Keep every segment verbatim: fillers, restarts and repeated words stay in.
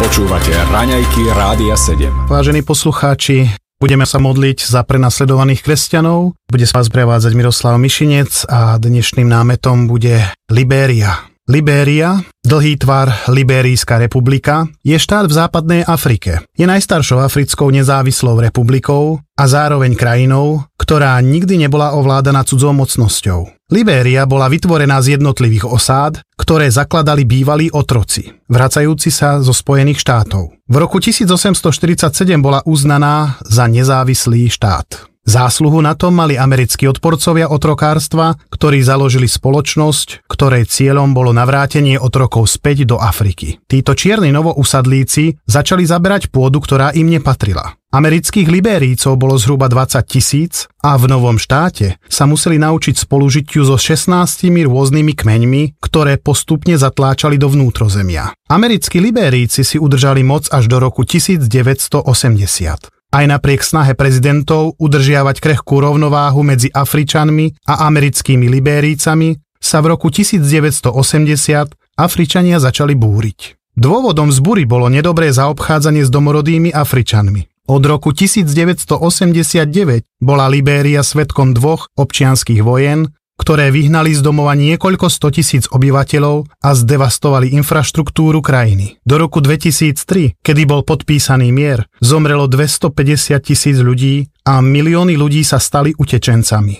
Počúvate Raňajky Rádia sedem. Vážení poslucháči, budeme sa modliť za prenasledovaných kresťanov. Bude sa vás prevádzať Miroslav Mišinec a dnešným námetom bude Libéria. Libéria, dlhý tvar Libérijská republika, je štát v západnej Afrike. Je najstaršou africkou nezávislou republikou a zároveň krajinou, ktorá nikdy nebola ovládaná cudzou mocnosťou. Libéria bola vytvorená z jednotlivých osád, ktoré zakladali bývalí otroci, vracajúci sa zo Spojených štátov. V roku tisíc osemsto štyridsaťsedem bola uznaná za nezávislý štát. Zásluhu na tom mali americkí odporcovia otrokárstva, ktorí založili spoločnosť, ktorej cieľom bolo navrátenie otrokov späť do Afriky. Títo čierni novousadlíci začali zaberať pôdu, ktorá im nepatrila. Amerických Libérijcov bolo zhruba dvadsať tisíc a v novom štáte sa museli naučiť spolužitiu so šestnástimi rôznymi kmeňmi, ktoré postupne zatláčali do vnútrozemia. Americkí Libérijci si udržali moc až do roku tisícdeväťstoosemdesiat. Aj napriek snahe prezidentov udržiavať krehkú rovnováhu medzi Afričanmi a americkými Libérijcami sa v roku tisícdeväťstoosemdesiat Afričania začali búriť. Dôvodom vzbúry bolo nedobré zaobchádzanie s domorodými Afričanmi. Od roku tisícdeväťstoosemdesiatdeväť bola Libéria svedkom dvoch občianskych vojen, ktoré vyhnali z domova niekoľko stotisíc obyvateľov a zdevastovali infraštruktúru krajiny. Do roku dvetisíctri, kedy bol podpísaný mier, zomrelo dvestopäťdesiat tisíc ľudí a milióny ľudí sa stali utečencami.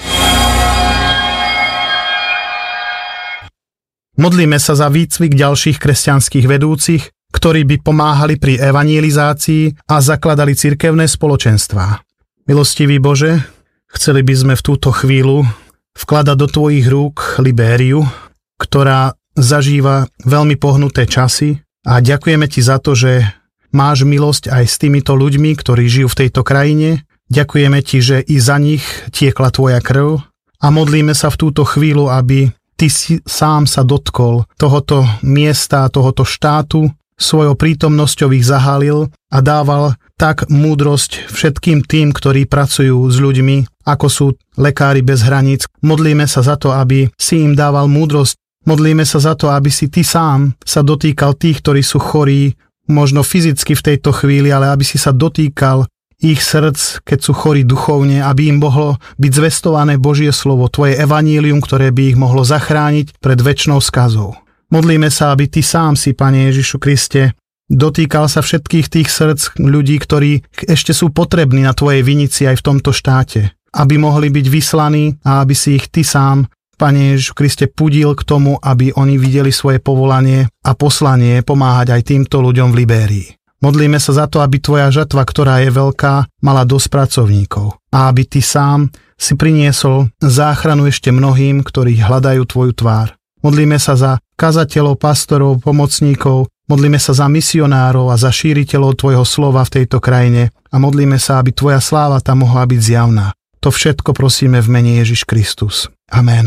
Modlíme sa za výcvik ďalších kresťanských vedúcich, ktorí by pomáhali pri evangelizácii a zakladali cirkevné spoločenstvá. Milostivý Bože, chceli by sme v túto chvíľu vkladať do tvojich rúk Libériu, ktorá zažíva veľmi pohnuté časy, a ďakujeme ti za to, že máš milosť aj s týmito ľuďmi, ktorí žijú v tejto krajine. Ďakujeme ti, že i za nich tiekla tvoja krv a modlíme sa v túto chvíľu, aby ty si sám sa dotkol tohoto miesta, tohoto štátu, svojou prítomnosťou ich zahálil a dával tak múdrosť všetkým tým, ktorí pracujú s ľuďmi, ako sú lekári bez hraníc. Modlíme sa za to, aby si im dával múdrosť. Modlíme sa za to, aby si ty sám sa dotýkal tých, ktorí sú chorí, možno fyzicky v tejto chvíli, ale aby si sa dotýkal ich srdc, keď sú chorí duchovne, aby im mohlo byť zvestované Božie slovo, tvoje evanílium, ktoré by ich mohlo zachrániť pred večnou skazou. Modlíme sa, aby ty sám si, Pane Ježišu Kriste, dotýkal sa všetkých tých srdc ľudí, ktorí ešte sú potrební na tvojej vinici aj v tomto štáte, aby mohli byť vyslaní a aby si ich ty sám, Pane Ježišu Kriste, pudil k tomu, aby oni videli svoje povolanie a poslanie pomáhať aj týmto ľuďom v Libérii. Modlíme sa za to, aby tvoja žatva, ktorá je veľká, mala dosť pracovníkov a aby ty sám si priniesol záchranu ešte mnohým, ktorí hľadajú tvoju tvár. Modlíme sa za kazateľov, pastorov, pomocníkov, modlíme sa za misionárov a za šíriteľov tvojho slova v tejto krajine a modlíme sa, aby tvoja sláva tam mohla byť zjavná. To všetko prosíme v mene Ježiš Kristus. Amen.